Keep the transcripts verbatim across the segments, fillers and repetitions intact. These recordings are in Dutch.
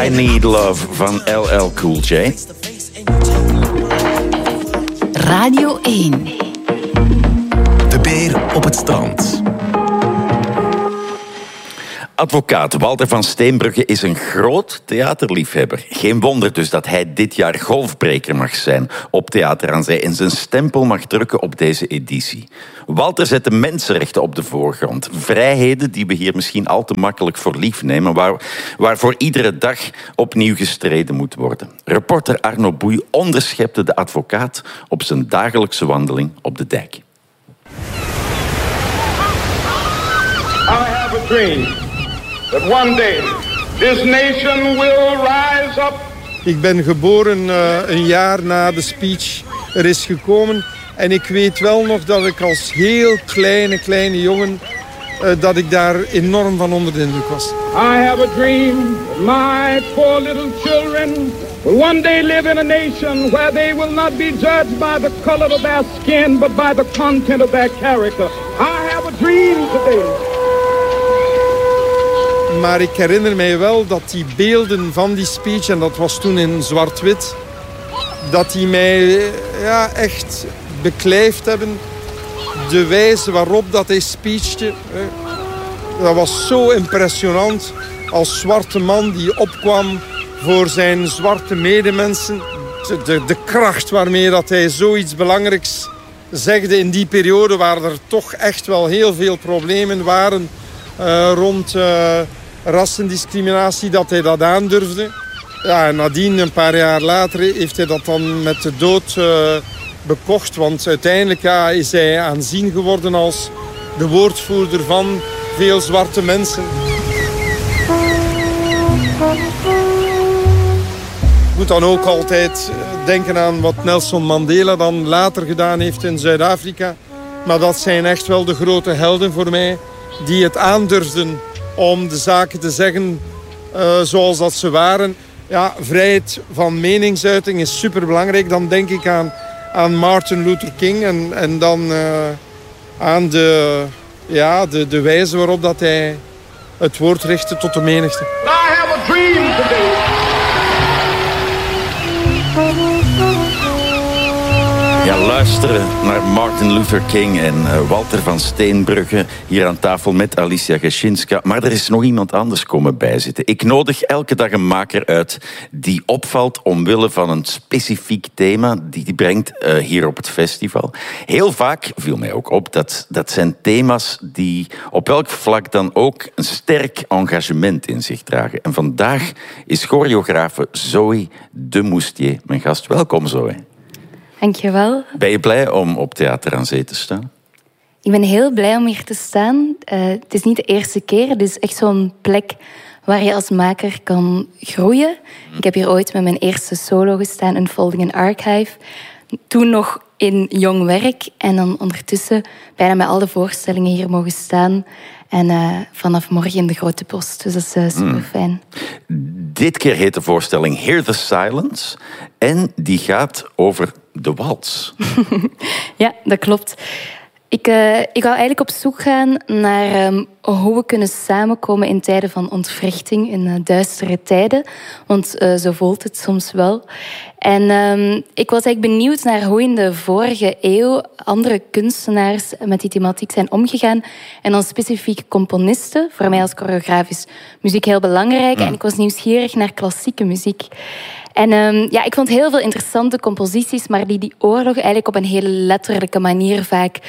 I Need Love van L L Cool J. Radio één. De beer op het strand. Advocaat Walter van Steenbrugge is een groot theaterliefhebber. Geen wonder dus dat hij dit jaar golfbreker mag zijn op Theater aan Zee en zijn stempel mag drukken op deze editie. Walter zet de mensenrechten op de voorgrond. Vrijheden die we hier misschien al te makkelijk voor lief nemen, waar, waarvoor iedere dag opnieuw gestreden moet worden. Reporter Arno Boei onderschepte de advocaat op zijn dagelijkse wandeling op de dijk. I have a dream. That one day this nation will rise up. Ik ben geboren uh, een jaar na de speech er is gekomen. En ik weet wel nog dat ik als heel kleine, kleine jongen... Uh, dat ik daar enorm van onder de indruk was. I have a dream that my poor little children will one day live in a nation where they will not be judged by the color of their skin, but by the content of their character. I have a dream today. Maar ik herinner mij wel dat die beelden van die speech, en dat was toen in zwart-wit, dat die mij ja, echt beklijft hebben. De wijze waarop dat hij speechte, dat was zo impressionant. Als zwarte man die opkwam voor zijn zwarte medemensen. De, de, de kracht waarmee dat hij zoiets belangrijks zegde in die periode, waar er toch echt wel heel veel problemen waren uh, rond uh, rassendiscriminatie, dat hij dat aandurfde. Ja, en nadien, een paar jaar later, heeft hij dat dan met de dood uh, bekocht. Want uiteindelijk ja, is hij aanzien geworden als de woordvoerder van veel zwarte mensen. Ik moet dan ook altijd denken aan wat Nelson Mandela dan later gedaan heeft in Zuid-Afrika. Maar dat zijn echt wel de grote helden voor mij, die het aandurfden om de zaken te zeggen uh, zoals dat ze waren. Ja, vrijheid van meningsuiting is superbelangrijk. Dan denk ik aan, aan Martin Luther King en, en dan uh, aan de, ja, de, de wijze waarop dat hij het woord richtte tot de menigte. I have a dream today. Ja, luisteren naar Martin Luther King en uh, Walter van Steenbrugge hier aan tafel met Alicia Geschinska. Maar er is nog iemand anders komen bijzitten. Ik nodig elke dag een maker uit die opvalt omwille van een specifiek thema die hij brengt uh, hier op het festival. Heel vaak viel mij ook op dat dat zijn thema's die op welk vlak dan ook een sterk engagement in zich dragen. En vandaag is choreografe Zoe de Moustier mijn gast. Welkom, Zoe. Dankjewel. Ben je blij om op Theater aan Zee te staan? Ik ben heel blij om hier te staan. Uh, het is niet de eerste keer. Het is echt zo'n plek waar je als maker kan groeien. Ik heb hier ooit met mijn eerste solo gestaan, Unfolding an Archive. Toen nog in jong werk. En dan ondertussen bijna met alle voorstellingen hier mogen staan. En uh, vanaf morgen in de Grote Post. Dus dat is uh, super fijn. Mm. Dit keer heet de voorstelling Hear the Silence. En die gaat over de wals. Ja, dat klopt. Ik, uh, ik wou eigenlijk op zoek gaan naar um, hoe we kunnen samenkomen in tijden van ontwrichting, in uh, duistere tijden. Want uh, zo voelt het soms wel. En um, ik was eigenlijk benieuwd naar hoe in de vorige eeuw andere kunstenaars met die thematiek zijn omgegaan. En dan specifiek componisten. Voor mij als choreograaf is muziek heel belangrijk. Mm. En ik was nieuwsgierig naar klassieke muziek. En um, ja, ik vond heel veel interessante composities, maar die die oorlog eigenlijk op een hele letterlijke manier vaak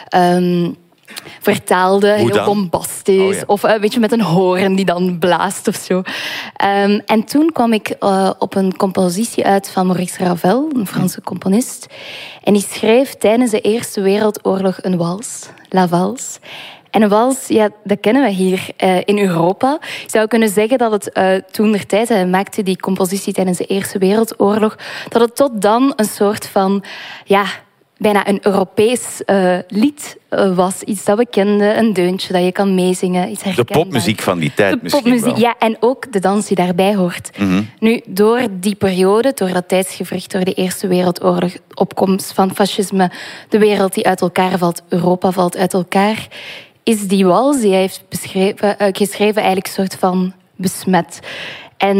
um, vertaalde. Heel bombastisch. Oh, ja. Of een beetje met een hoorn die dan blaast of zo. Um, en toen kwam ik uh, op een compositie uit van Maurice Ravel, een Franse componist. En die schreef tijdens de Eerste Wereldoorlog een wals, La Valse. En een wals, ja, dat kennen we hier uh, in Europa. Je zou kunnen zeggen dat het uh, toen der tijd, hij maakte die compositie tijdens de Eerste Wereldoorlog, dat het tot dan een soort van, ja, bijna een Europees uh, lied uh, was. Iets dat we kenden, een deuntje dat je kan meezingen. Iets de popmuziek van die tijd de misschien popmuziek, wel. Ja, en ook de dans die daarbij hoort. Mm-hmm. Nu, door die periode, door dat tijdsgevricht, door de Eerste Wereldoorlog, opkomst van fascisme, de wereld die uit elkaar valt, Europa valt uit elkaar, is die wals die hij heeft beschreven, uh, geschreven eigenlijk een soort van besmet. En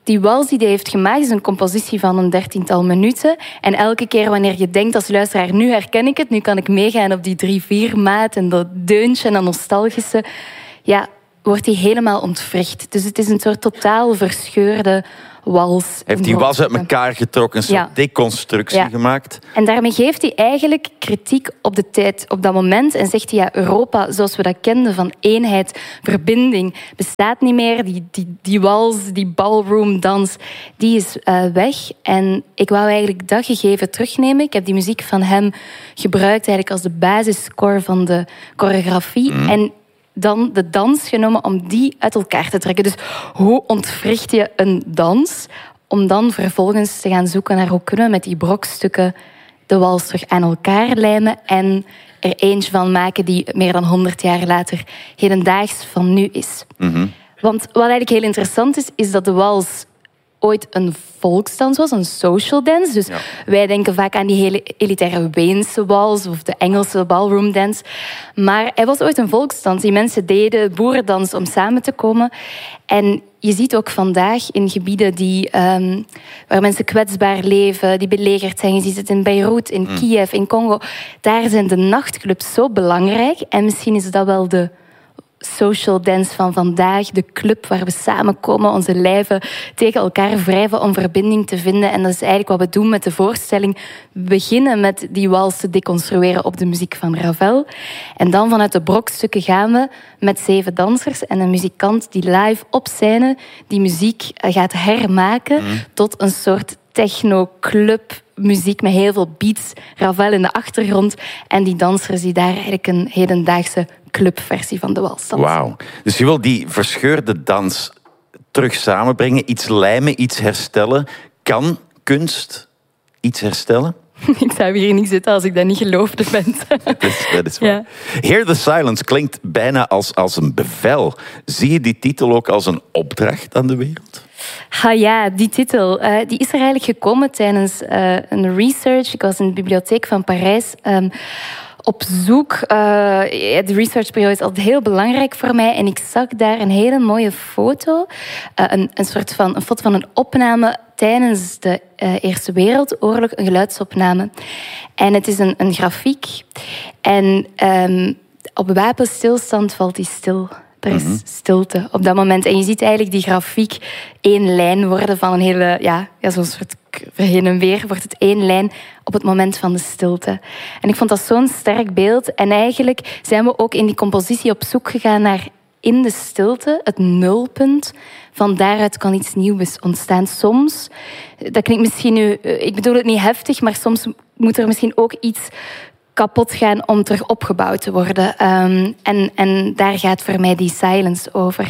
die wals die hij heeft gemaakt is een compositie van een dertiental minuten. En elke keer wanneer je denkt als luisteraar, nu herken ik het, nu kan ik meegaan op die drie vier maat en dat deuntje en dat nostalgische, ja, wordt die helemaal ontwricht. Dus het is een soort totaal verscheurde wals. Heeft die wals uit elkaar getrokken, een soort ja. deconstructie ja. gemaakt. En daarmee geeft hij eigenlijk kritiek op de tijd op dat moment en zegt hij, ja, Europa zoals we dat kenden, van eenheid, verbinding, bestaat niet meer. Die, die, die wals, die ballroom-dans, die is uh, weg. En ik wou eigenlijk dat gegeven terugnemen. Ik heb die muziek van hem gebruikt eigenlijk als de basisscore van de choreografie. Mm. En dan de dans genomen om die uit elkaar te trekken. Dus hoe ontwricht je een dans? Om dan vervolgens te gaan zoeken naar hoe kunnen we met die brokstukken de wals terug aan elkaar lijmen en er eentje van maken die meer dan honderd jaar later hedendaags van nu is. Mm-hmm. Want wat eigenlijk heel interessant is, is dat de wals ooit een volksdans was, een social dance. Dus ja. wij denken vaak aan die hele elitaire Weense wals of de Engelse ballroom dance. Maar hij was ooit een volksdans. Die mensen deden boerendans om samen te komen. En je ziet ook vandaag in gebieden die, um, waar mensen kwetsbaar leven, die belegerd zijn. Je ziet het in Beirut, in mm. Kiev, in Congo. Daar zijn de nachtclubs zo belangrijk. En misschien is dat wel de social dance van vandaag, de club waar we samenkomen, onze lijven tegen elkaar wrijven om verbinding te vinden. En dat is eigenlijk wat we doen met de voorstelling. We beginnen met die wals te deconstrueren op de muziek van Ravel. En dan vanuit de brokstukken gaan we met zeven dansers en een muzikant die live op scène die muziek gaat hermaken mm. tot een soort techno-club muziek met heel veel beats, Ravel in de achtergrond en die dansers die daar eigenlijk een hedendaagse clubversie van de wals dansen. Wauw. Dus je wil die verscheurde dans terug samenbrengen, iets lijmen, iets herstellen. Kan kunst iets herstellen? Ik zou hier niet zitten als ik dat niet geloofde, Ben. Dat is, dat is waar. Ja. Hear the Silence klinkt bijna als, als een bevel. Zie je die titel ook als een opdracht aan de wereld? Ah ja, die titel uh, die is er eigenlijk gekomen tijdens uh, een research. Ik was in de bibliotheek van Parijs um, op zoek. Uh, de researchperiode is altijd heel belangrijk voor mij. En ik zag daar een hele mooie foto. Uh, een, een soort van een foto van een opname tijdens de uh, Eerste Wereldoorlog. Een geluidsopname. En het is een, een grafiek. En um, op wapenstilstand valt die stil. Er is mm-hmm. stilte op dat moment. En je ziet eigenlijk die grafiek één lijn worden van een hele... Ja, ja zo'n soort heen en weer wordt het één lijn op het moment van de stilte. En ik vond dat zo'n sterk beeld. En eigenlijk zijn we ook in die compositie op zoek gegaan naar in de stilte, het nulpunt. Van daaruit kan iets nieuws ontstaan. Soms, dat klinkt misschien nu... Ik bedoel het niet heftig, maar soms moet er misschien ook iets kapot gaan om terug opgebouwd te worden. Um, en, en daar gaat voor mij die silence over.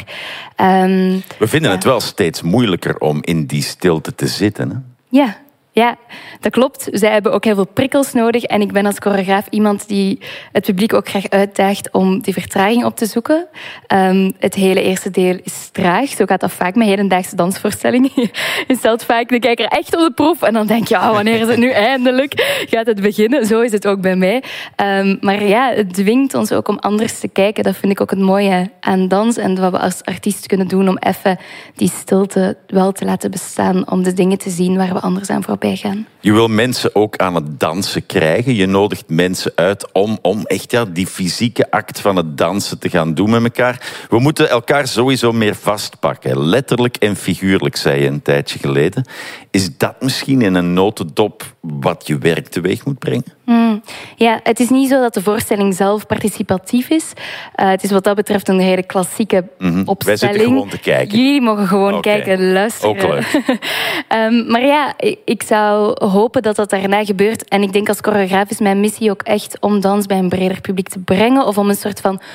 Um, We vinden ja. het wel steeds moeilijker om in die stilte te zitten. Hè? Ja. Ja, dat klopt. Zij hebben ook heel veel prikkels nodig. En ik ben als choreograaf iemand die het publiek ook graag uitdaagt om die vertraging op te zoeken. Um, het hele eerste deel is traag. Zo gaat dat vaak met hedendaagse dansvoorstellingen. Je stelt vaak de kijker echt op de proef. En dan denk je, oh, wanneer is het nu eindelijk? Gaat het beginnen? Zo is het ook bij mij. Um, maar ja, het dwingt ons ook om anders te kijken. Dat vind ik ook het mooie aan dans. En wat we als artiest kunnen doen om even die stilte wel te laten bestaan. Om de dingen te zien waar we anders aan voorbij gaan. Je wil mensen ook aan het dansen krijgen. Je nodigt mensen uit om, om echt ja, die fysieke act van het dansen te gaan doen met elkaar. We moeten elkaar sowieso meer vastpakken. Letterlijk en figuurlijk, zei je een tijdje geleden. Is dat misschien in een notendop wat je werk teweeg moet brengen? Hmm. Ja, het is niet zo dat de voorstelling zelf participatief is. Uh, het is wat dat betreft een hele klassieke mm-hmm. opstelling. Wij zitten gewoon te kijken. Jullie mogen gewoon okay. kijken en luisteren. Ook leuk. um, maar ja, ik zou hopen dat dat daarna gebeurt. En ik denk als choreograaf is mijn missie ook echt om dans bij een breder publiek te brengen. Of om een soort van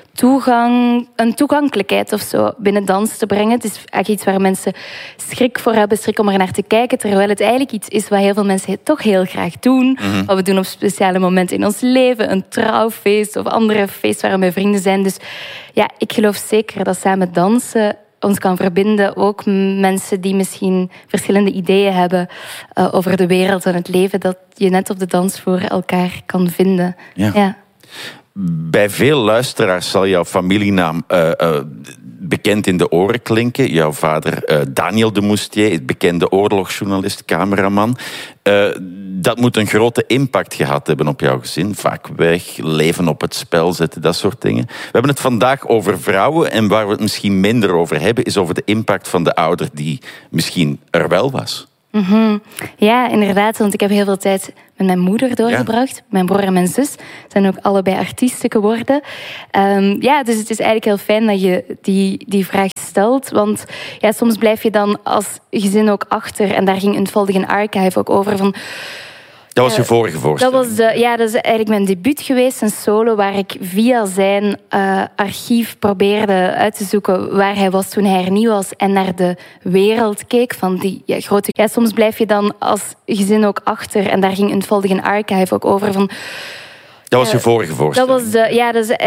toegang, een toegankelijkheid of zo binnen dans te brengen. Het is eigenlijk iets waar mensen schrik voor hebben, schrik om er naar te kijken, terwijl het eigenlijk iets is wat heel veel mensen toch heel graag doen. Mm-hmm. Wat we doen op speciale momenten in ons leven, een trouwfeest of andere feest waar we met vrienden zijn. Dus ja, ik geloof zeker dat samen dansen ons kan verbinden. Ook mensen die misschien verschillende ideeën hebben uh, over de wereld en het leven, dat je net op de dansvloer elkaar kan vinden. Ja. Ja. Bij veel luisteraars zal jouw familienaam uh, uh, bekend in de oren klinken. Jouw vader uh, Daniel de Moustier, bekende oorlogsjournalist, cameraman. Uh, dat moet een grote impact gehad hebben op jouw gezin. Vaak weg, leven op het spel zetten, dat soort dingen. We hebben het vandaag over vrouwen en waar we het misschien minder over hebben is over de impact van de ouder die misschien er wel was. Mm-hmm. Ja, inderdaad, want ik heb heel veel tijd met mijn moeder doorgebracht. Ja. Mijn broer en mijn zus zijn ook allebei artiesten geworden. Um, ja, dus het is eigenlijk heel fijn dat je die, die vraag stelt. Want ja, soms blijf je dan als gezin ook achter. En daar ging Unfolding Archive ook over van... Dat was je vorige voorstelling. Dat was de, ja, dat is eigenlijk mijn debuut geweest, een solo, waar ik via zijn uh, archief probeerde uit te zoeken waar hij was toen hij er niet was en naar de wereld keek van die ja, grote... Ja, soms blijf je dan als gezin ook achter en daar ging Unfolding Archive ook over van... Dat was je vorige voorstelling. Dat was de, ja, dat is